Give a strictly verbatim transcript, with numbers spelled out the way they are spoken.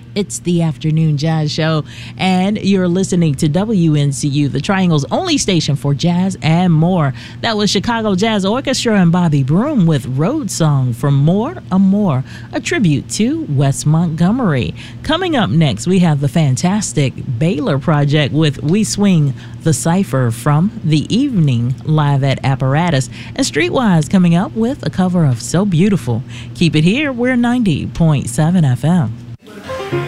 It's the Afternoon Jazz Show, and you're listening to W N C U, the Triangle's only station for jazz and more. That was Chicago Jazz Orchestra and Bobby Broom with Road Song from More and More, a tribute to Wes Montgomery. Coming up next, we have the fantastic Baylor Project with We Swing the Cypher from the evening live at Apparatus, and Streetwise coming up with a cover of So Beautiful. Keep it here. We're ninety point seven F M.